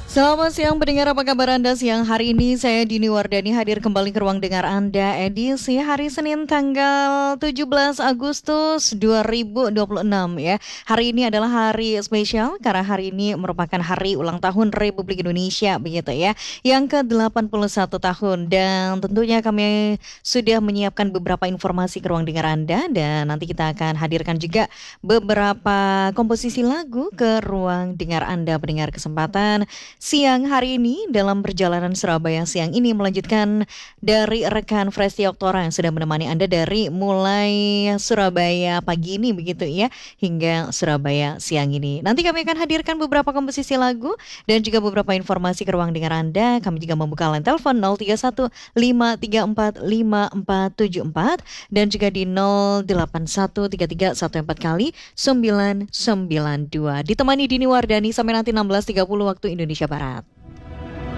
Selamat siang pendengar, apa kabar Anda siang hari ini? Saya Dini Wardani hadir kembali ke ruang dengar Anda edisi hari Senin tanggal 17 Agustus 2026 ya. Hari ini adalah hari spesial karena hari ini merupakan hari ulang tahun Republik Indonesia begitu ya. Yang ke-81 tahun dan tentunya kami sudah menyiapkan beberapa informasi ke ruang dengar Anda dan nanti kita akan hadirkan juga beberapa komposisi lagu ke ruang dengar Anda pendengar kesempatan siang hari ini dalam perjalanan Surabaya siang ini melanjutkan dari rekan Fresti Oktora yang sudah menemani Anda dari mulai Surabaya pagi ini begitu ya hingga Surabaya siang ini. Nanti kami akan hadirkan beberapa komposisi lagu dan juga beberapa informasi ke ruang dengar Anda. Kami juga membuka line telepon 031 534 5474 dan juga di 081 3314 kali 992. Ditemani Dini Wardani sampai nanti 16.30 waktu Indonesia Barat.